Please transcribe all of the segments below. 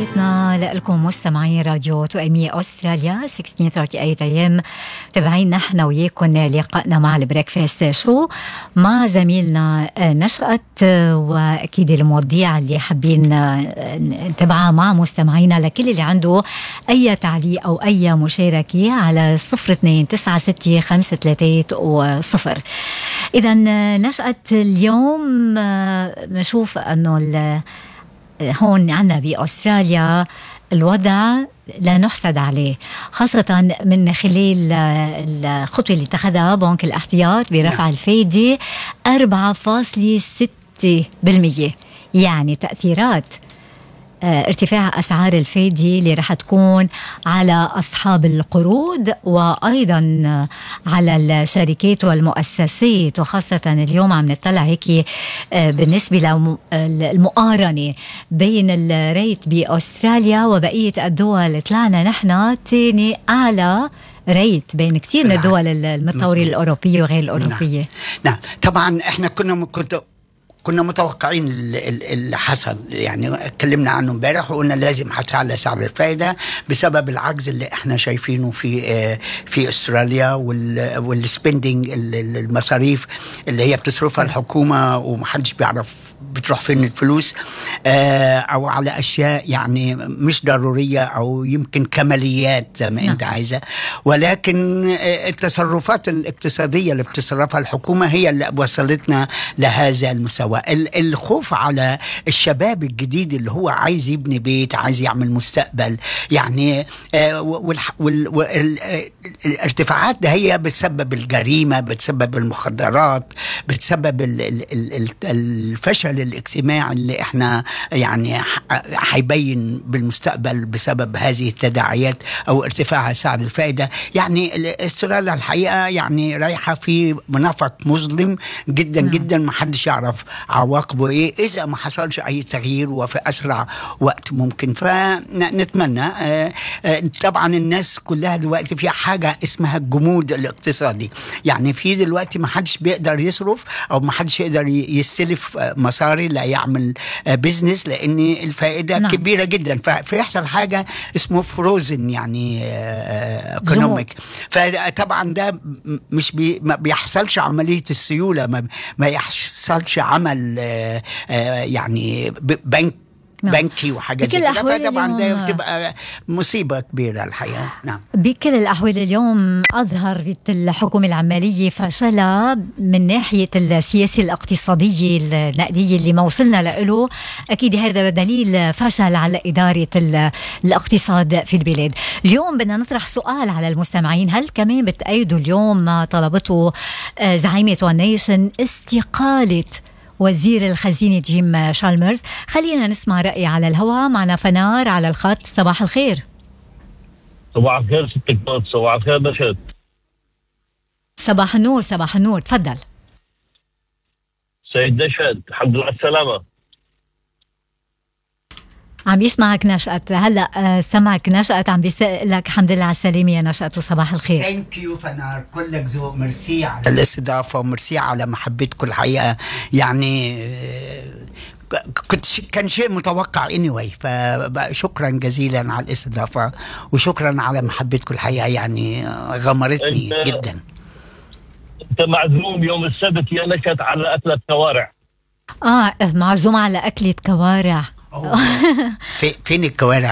تحياتنا لكم مستمعين راديو توأمية أستراليا 1638 AM. تابعين نحن وياكم لقائنا مع البريكفاست شو مع زميلنا نشأت، وأكيد المواضيع اللي حابين نتابعها مع مستمعينا. لكل اللي عنده أي تعليق أو أي مشاركة على 02965330. إذا نشأت اليوم نشوف أنه هون عنا بأستراليا الوضع لا نحسد عليه، خاصة من خلال الخطوة اللي اتخذها بنك الاحتياط برفع الفايدة 4.6%. يعني تأثيرات ارتفاع أسعار الفايدة اللي رح تكون على أصحاب القروض وأيضا على الشركات والمؤسسات، وخاصة اليوم عم نطلع هيك بالنسبة للمقارنة بين الريت بأستراليا وبقية الدول. طلعنا نحن تاني أعلى ريت بين كتير من الدول المتطورة الأوروبية وغير الأوروبية. نعم طبعا احنا كنا متوقعين اللي حصل، يعني اتكلمنا عنه امبارح وقلنا لازم حتى على سعر الفائدة بسبب العجز اللي احنا شايفينه في استراليا والسبندنج، المصاريف اللي هي بتصرفها الحكومة ومحدش بيعرف بتروح فين الفلوس، او على اشياء يعني مش ضرورية او يمكن كماليات زي ما انت عايزة. ولكن التصرفات الاقتصادية اللي بتصرفها الحكومة هي اللي وصلتنا لهذا المستوى. الخوف على الشباب الجديد اللي هو عايز يبني بيت، عايز يعمل مستقبل، يعني الارتفاعات ده هي بتسبب الجريمة، بتسبب المخدرات، بتسبب الفشل الاجتماعي اللي احنا يعني هيبين بالمستقبل بسبب هذه التداعيات او ارتفاع سعر الفائدة. يعني استراليا الحقيقة يعني رايحة في منافق مظلم جدا جدا، ما حدش يعرف عواقبه ايه اذا ما حصلش اي تغيير وفي اسرع وقت ممكن. فنتمنى طبعا الناس كلها دلوقتي في حاجة اسمها الجمود الاقتصادي، يعني في دلوقتي ما حدش بيقدر يصرف او ما حدش يقدر يستلف مصاري لا يعمل بيزنس لان الفائدة كبيرة جدا، فيحصل حاجة اسمه فروزن يعني ايكونوميك. فطبعا ده مش ما بيحصلش عملية السيولة، ما يحصلش عمل يعني بنكي وحاجات زي كده. فطبعا ده بتبقى مصيبة كبيرة الحقيقة. نعم بكل الأحوال اليوم أظهرت الحكومة العمالية فشلها من ناحية السياسة الاقتصادية النقدية اللي ما وصلنا له. أكيد هذا دليل فشل على إدارة الاقتصاد في البلاد. اليوم بدنا نطرح سؤال على المستمعين، هل كمان بتأيدوا اليوم ما طلبته زعيمة وان نيشن استقالة وزير الخزينة جيم شالمرز؟ خلينا نسمع رأي على الهواء. معنا فنار على الخط. صباح الخير. صباح الخير ست الكوت. صباح الخير نشأت. صباح النور. صباح النور. تفضل سيد نشأت، الحمد لله على السلامة. عم يسمعك نشأت هلا، سمعك نشأت عم بيسألك الحمد لله على السلامة يا نشأت وصباح الخير. ثانك يو فنار، كلك ذوق. ميرسي على الاستضافة وميرسي على محبتكم الحقيقة. يعني كان شيء متوقع anyway، فشكرا جزيلا على الاستضافة وشكرا على محبتكم الحقيقة، يعني غمرتني جدا. انت معزوم يوم السبت يا نشأت على أكلة كوارع. معزوم على أكلة كوارع. فين الكوارع؟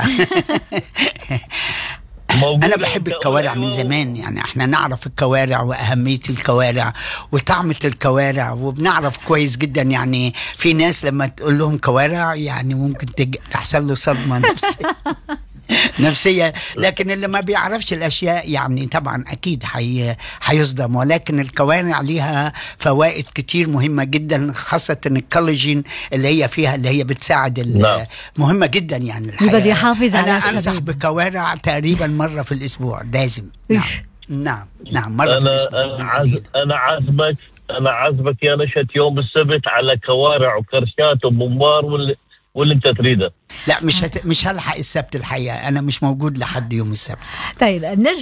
أنا بحب الكوارع من زمان، يعني احنا نعرف الكوارع وأهمية الكوارع وطعمة الكوارع، وبنعرف كويس جدا يعني في ناس لما تقول لهم كوارع يعني ممكن تحصل له صدمة نفسية، لكن اللي ما بيعرفش الأشياء يعني طبعا أكيد حيصدم. ولكن الكوارع ليها فوائد كتير مهمة جدا، خاصة الكولاجين اللي هي فيها اللي هي بتساعد مهمة جدا يعني الحقيقة. بدي يحافظ على أنا أنصح بكوارع تقريبا مرة في الأسبوع لازم. نعم مرة في الأسبوع. أنا عازبك يا نشأت يوم السبت على كوارع وكرشات وممبار واللي انت تريده. لا مش هلحق السبت الحقيقة، أنا مش موجود لحد يوم السبت. طيب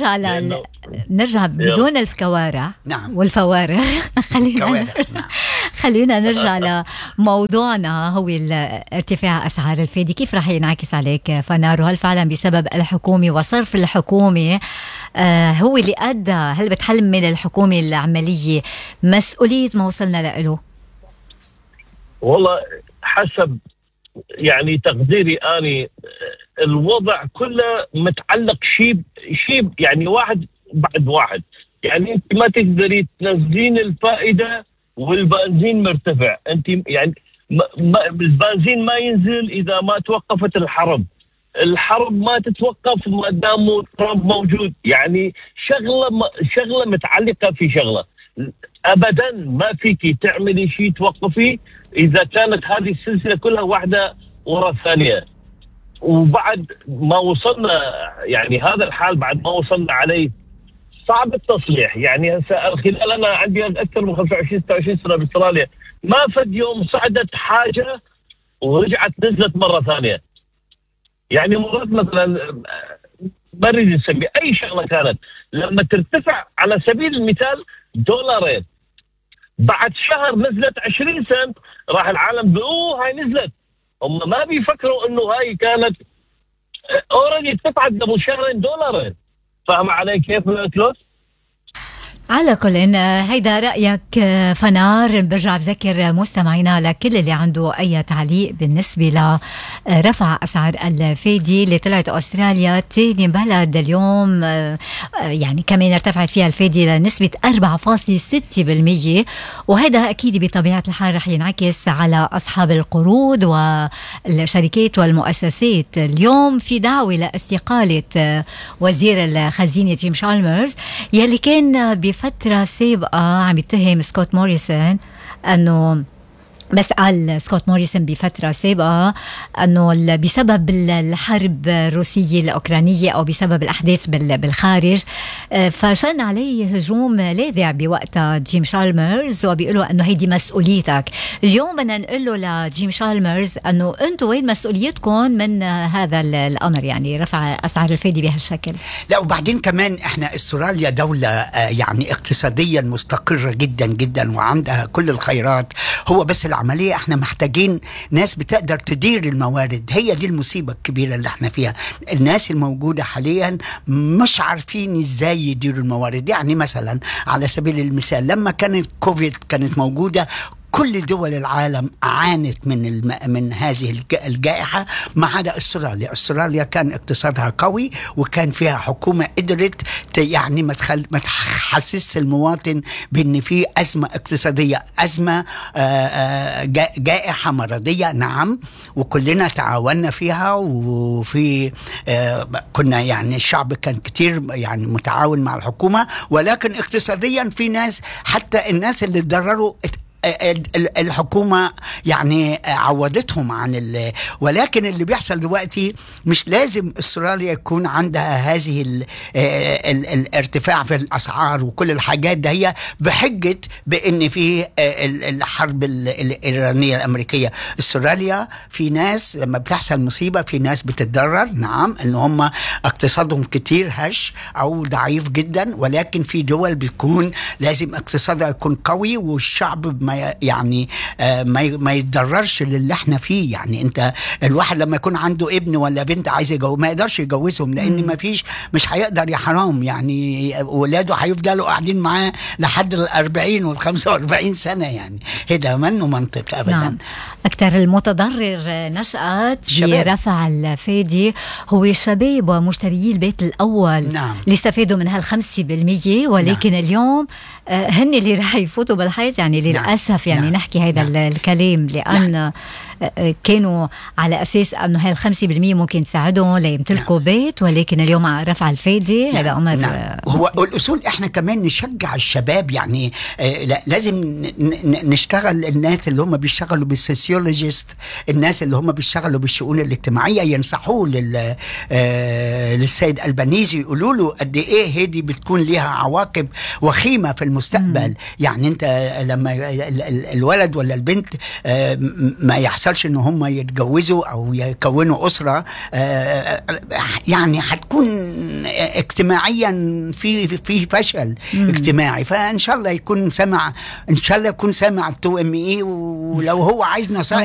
نرجع بدون الكوارع. نعم. والفوارغ. نعم. خلينا نرجع لموضوعنا، هو ارتفاع أسعار الفايدة. كيف رح ينعكس عليك فنار؟ وهل فعلا بسبب الحكومة وصرف الحكومة هو اللي أدى؟ هل بتحمل الحكومة العملية مسؤولية ما وصلنا له؟ والله حسب يعني تقديري أني الوضع كله متعلق شيب يعني واحد بعد واحد. يعني انت ما تقدري تنزلين الفائدة والبنزين مرتفع. انت يعني البنزين ما ينزل اذا ما توقفت الحرب ما تتوقف ما دام ترامب موجود. يعني شغله متعلقه في شغله. ابدا ما فيكي تعملي شيء توقفي اذا كانت هذه السلسله كلها واحده ورا الثانيه. وبعد ما وصلنا يعني هذا الحال بعد ما وصلنا عليه صعب التصليح. يعني هسه خلال انا عندي اكثر من 25-26 سنه باستراليا ما فد يوم صعدت حاجه ورجعت نزلت مره ثانيه. يعني مرات مثلا ما نريد نسمي اي شغله كانت لما ترتفع على سبيل المثال $2 بعد شهر نزلت 20 سنت راح العالم هاي نزلت. هم ما بيفكروا انه هاي كانت اوريدي ارتفعت قبل شهرين $2. فاهم علي كيف كلوس؟ على كل هيدا رأيك فنار. برجع بذكر مستمعينا لكل اللي عنده أي تعليق بالنسبة لرفع أسعار الفايدة اللي طلعت أستراليا تاني بلد اليوم يعني كمان ارتفعت فيها الفايدة لنسبة 4.6%. وهذا أكيد بطبيعة الحال رح ينعكس على أصحاب القروض والشركات والمؤسسات. اليوم في دعوة لاستقالة وزير الخزينة جيم شالمرز يلي كان بفترة سابقة عم يتهم سكوت موريسون أنه بس قال سكوت موريسون بفترة سابقة أنه بسبب الحرب الروسية الأوكرانية أو بسبب الأحداث بالخارج فشن عليه هجوم لاذع بوقتها جيم شالمرز وبيقولوا أنه هيدي مسؤوليتك. اليوم بدنا نقول له لجيم شالمرز أنه أنتوا وين مسؤوليتكم من هذا الأمر، يعني رفع أسعار الفايدة بهالشكل. لا وبعدين كمان احنا استراليا دولة يعني اقتصاديا مستقرة جدا جدا وعندها كل الخيرات. هو بس العملية احنا محتاجين ناس بتقدر تدير الموارد. هي دي المصيبة الكبيرة اللي احنا فيها. الناس الموجودة حاليا مش عارفين ازاي يديروا الموارد. يعني مثلا على سبيل المثال لما كانت كوفيد كانت موجودة كل دول العالم عانت من هذه الجائحة ما عدا استراليا. استراليا كان اقتصادها قوي وكان فيها حكومة قدرت يعني ما تحسس المواطن بأن في أزمة اقتصادية، أزمة جائحة مرضية. نعم وكلنا تعاوننا فيها وفي كنا يعني الشعب كان كتير يعني متعاون مع الحكومة. ولكن اقتصاديا في ناس حتى الناس اللي تضرروا الحكومة يعني عودتهم عن ولكن اللي بيحصل دلوقتي مش لازم استراليا يكون عندها هذه الارتفاع في الأسعار وكل الحاجات ده هي بحجة بأن في الحرب الإيرانية الأمريكية. استراليا في ناس لما بتحصل مصيبة في ناس بتتضرر. نعم إن هم اقتصادهم كتير هش أو ضعيف جدا، ولكن في دول بتكون لازم اقتصادها يكون قوي والشعب ما يتضررش للي احنا فيه. يعني انت الواحد لما يكون عنده ابن ولا بنت عايز يجوز ما يقدرش يجوزهم لان ما فيش مش هيقدر يا حرام. يعني ولاده هيفضلوا قاعدين معاه لحد 40 و45 سنة. يعني هذا منه منطق ابدا. نعم. اكثر المتضرر نشأت برفع الفايدة هو الشباب ومشتريي البيت الاول. نعم. اللي استفادوا من هال5%، ولكن نعم. اليوم هن اللي رح يفوتوا بالحيط. يعني للأسف يعني نعم. نحكي هذا نعم. الكلام لأن نعم. كانوا على أساس أنه هاي 5% ممكن تساعدهم ليمتلكوا نعم. بيت، ولكن اليوم مع رفع الفايدة نعم. هذا أمر نعم. هو الأصول إحنا كمان نشجع الشباب. يعني لازم نشتغل الناس اللي هم بيشتغلوا بالسوسيولوجيست، الناس اللي هم بيشتغلوا بالشؤون الاجتماعية ينصحوه للسيد البنيزي يقولوا له قد إيه هذه بتكون لها عواقب وخيمة في المستقبل. يعني انت لما الولد ولا البنت ما يحصلش ان هم يتجوزوا او يكونوا اسره، يعني هتكون اجتماعيا في فشل اجتماعي. فان شاء الله يكون سمع، ان شاء الله يكون سمع 2ME، ولو هو عايز نصائح